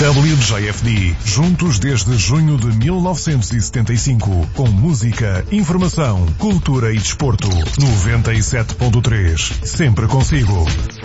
WJFD, juntos desde junho de 1975, com música, informação, cultura e desporto. 97.3, sempre consigo.